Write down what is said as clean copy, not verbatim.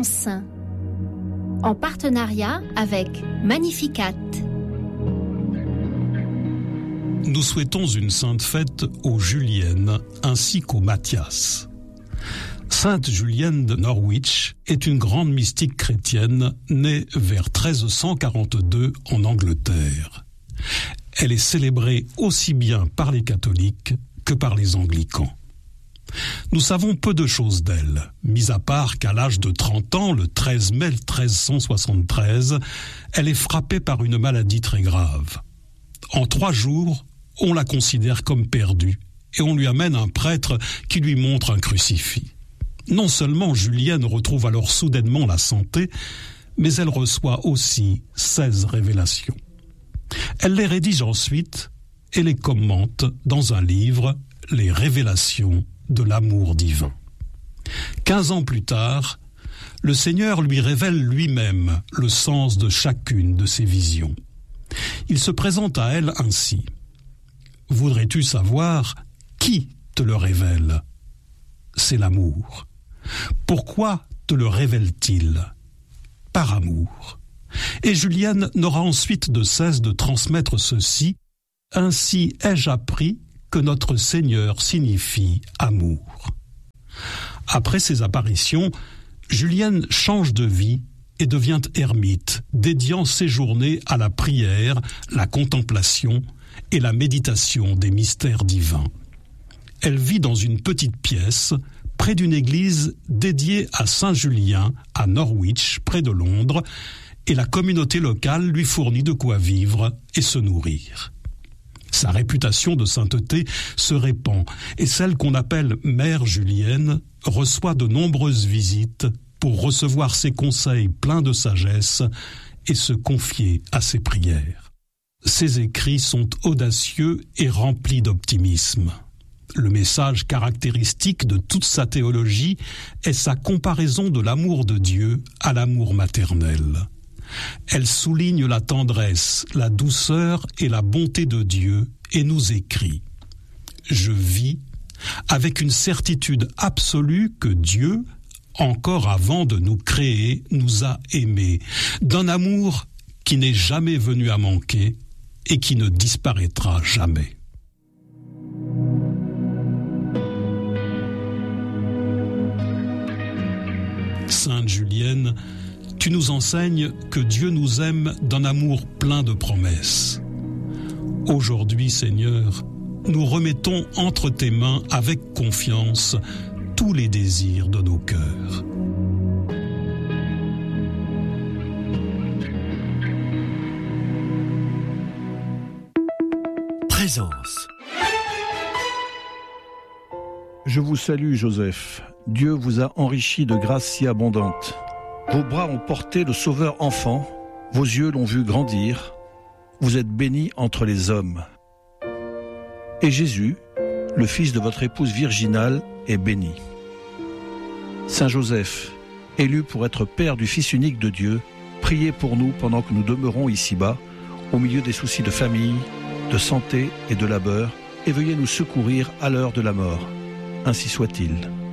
France, en partenariat avec Magnificat. Nous souhaitons une sainte fête aux Juliennes ainsi qu'aux Matthias. Sainte Julienne de Norwich est une grande mystique chrétienne née vers 1342 en Angleterre. Elle est célébrée aussi bien par les catholiques que par les anglicans. Nous savons peu de choses d'elle, mis à part qu'à l'âge de 30 ans, le 13 mai 1373, elle est frappée par une maladie très grave. En 3 jours, on la considère comme perdue et on lui amène un prêtre qui lui montre un crucifix. Non seulement Julienne retrouve alors soudainement la santé, mais elle reçoit aussi 16 révélations. Elle les rédige ensuite et les commente dans un livre, Les Révélations de l'amour divin. 15 ans plus tard, le Seigneur lui révèle lui-même le sens de chacune de ses visions. Il se présente à elle ainsi. « Voudrais-tu savoir qui te le révèle ? C'est l'amour. Pourquoi te le révèle-t-il ? Par amour. » Et Julienne n'aura ensuite de cesse de transmettre ceci. « Ainsi ai-je appris que notre Seigneur signifie amour. » Après ces apparitions, Julienne change de vie et devient ermite, dédiant ses journées à la prière, la contemplation et la méditation des mystères divins. Elle vit dans une petite pièce, près d'une église dédiée à Saint Julien, à Norwich, près de Londres, et la communauté locale lui fournit de quoi vivre et se nourrir. Sa réputation de sainteté se répand et celle qu'on appelle Mère Julienne reçoit de nombreuses visites pour recevoir ses conseils pleins de sagesse et se confier à ses prières. Ses écrits sont audacieux et remplis d'optimisme. Le message caractéristique de toute sa théologie est sa comparaison de l'amour de Dieu à l'amour maternel. Elle souligne la tendresse, la douceur et la bonté de Dieu et nous écrit « Je vis avec une certitude absolue que Dieu, encore avant de nous créer, nous a aimés, d'un amour qui n'est jamais venu à manquer et qui ne disparaîtra jamais. » Sainte Julienne, tu nous enseignes que Dieu nous aime d'un amour plein de promesses. Aujourd'hui, Seigneur, nous remettons entre tes mains avec confiance tous les désirs de nos cœurs. Présence. Je vous salue, Joseph. Dieu vous a enrichi de grâce si abondante. Vos bras ont porté le Sauveur enfant, vos yeux l'ont vu grandir. Vous êtes béni entre les hommes. Et Jésus, le fils de votre épouse virginale, est béni. Saint Joseph, élu pour être père du Fils unique de Dieu, priez pour nous pendant que nous demeurons ici-bas, au milieu des soucis de famille, de santé et de labeur, et veuillez nous secourir à l'heure de la mort. Ainsi soit-il.